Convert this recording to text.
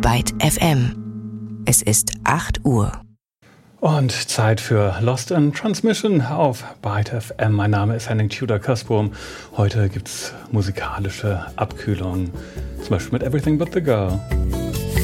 Byte FM. Es ist 8 Uhr. Und Zeit für Lost in Transmission auf Byte FM. Mein Name ist Henning Tudor-Kasburm. Heute gibt's musikalische Abkühlung, zum Beispiel mit Everything But The Girl.